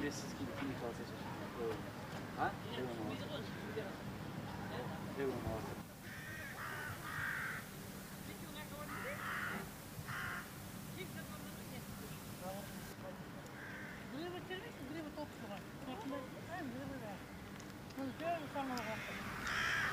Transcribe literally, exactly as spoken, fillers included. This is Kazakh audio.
Nesses que que fala assim. Ha? Eu não. Eu não. Грибы червяк, грибы толстого. Грибы, грибы, да. Ну, первый самый лучший.